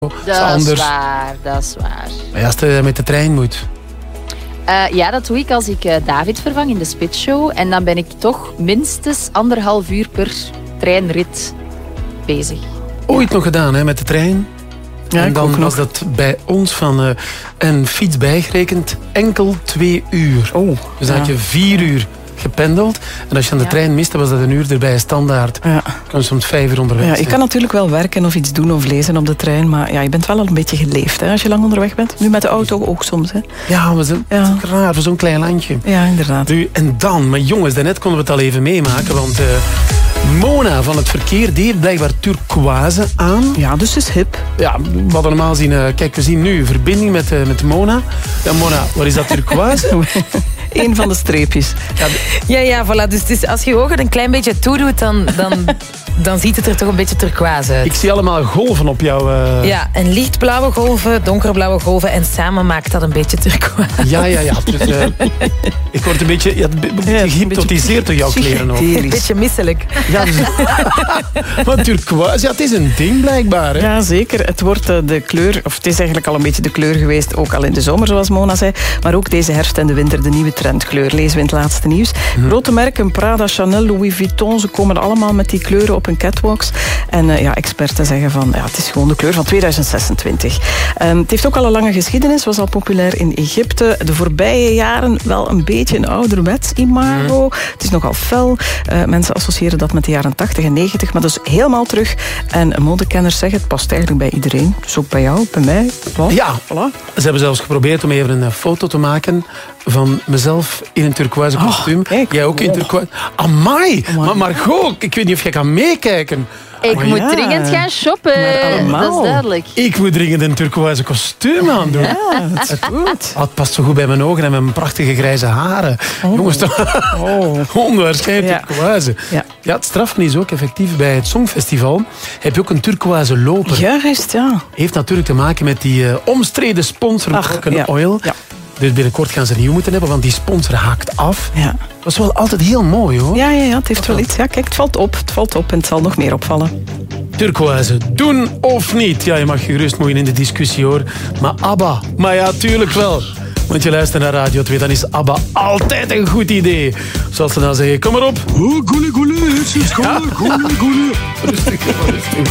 Dat is waar. Maar als je met de trein moet... Ja, dat doe ik als ik David vervang in de Spitshow. En dan ben ik toch minstens 1,5 uur per treinrit bezig. Ooit nog gedaan, hè, met de trein. Ja, en dan was dat bij ons van een fiets bijgerekend enkel 2 uur. Oh, dus dan had je 4 uur gependeld. En als je aan de trein miste, was dat een uur erbij standaard. Ja. Kan soms 5 uur onderweg zijn. Je kan natuurlijk wel werken of iets doen of lezen op de trein. Maar ja, je bent wel al een beetje geleefd hè, als je lang onderweg bent. Nu met de auto ook soms. Hè. Ja, maar het is ook raar voor zo'n klein landje. Ja, inderdaad. Nu, en dan, maar jongens, daarnet konden we het al even meemaken. Want Mona van het verkeer, die heeft blijkbaar turquoise aan. Ja, dus is hip. Ja, we hadden normaal zien... kijk, we zien nu verbinding met Mona. Ja, Mona, wat is dat turquoise? Eén van de streepjes. Ja, voilà. Dus het is, als je je ogen een klein beetje toedoet, dan ziet het er toch een beetje turquoise uit. Ik zie allemaal golven op jou. Ja, en lichtblauwe golven, donkerblauwe golven. En samen maakt dat een beetje turquoise. Ja. Dus, ik word een beetje gehypnotiseerd door jouw kleren ook. Een beetje misselijk. Ja, dus, maar turquoise, het is een ding blijkbaar. Hè? Ja, zeker. Het wordt de kleur, of het is eigenlijk al een beetje de kleur geweest, ook al in de zomer, zoals Mona zei. Maar ook deze herfst en de winter de nieuwe trendkleur. Lezen we in het laatste nieuws. Grote merken, Prada, Chanel, Louis Vuitton, ze komen allemaal met die kleuren op hun catwalks. En experten zeggen van, het is gewoon de kleur van 2026. Het heeft ook al een lange geschiedenis, was al populair in Egypte. De voorbije jaren wel een beetje een ouderwets imago. Het is nogal fel. Mensen associëren dat met de jaren 80 en 90, maar dat is helemaal terug. En modekenners zeggen, het past eigenlijk bij iedereen. Dus ook bij jou, bij mij. Voilà. Ja, ze hebben zelfs geprobeerd om even een foto te maken van mezelf in een turquoise kostuum. Jij ook in turquoise. Amai! Maar Margot, ik weet niet of jij kan meekijken. Ik moet dringend gaan shoppen. Dat is duidelijk. Ik moet dringend een turquoise kostuum aandoen. Ja, dat is goed. Het past zo goed bij mijn ogen en mijn prachtige grijze haren. Jongens, onwaarschijnlijk turquoise. Ja, het straffen is ook effectief. Bij het Songfestival heb je ook een turquoise loper. Juist, ja. Heeft natuurlijk te maken met die omstreden sponsor Broken Oil. Ja. Dus binnenkort gaan ze nieuw moeten hebben, want die sponsor haakt af. Ja. Dat is wel altijd heel mooi, hoor. Ja, het heeft wel iets. Ja, kijk, het valt op en het zal nog meer opvallen. Turquoise, doen of niet? Ja, je mag je gerust moeien in de discussie, hoor. Maar ABBA, maar ja, tuurlijk wel. Want je luistert naar Radio 2, dan is ABBA altijd een goed idee. Zoals ze dan zeggen, kom maar op. Oh, goeie, het is goeie. Rustig.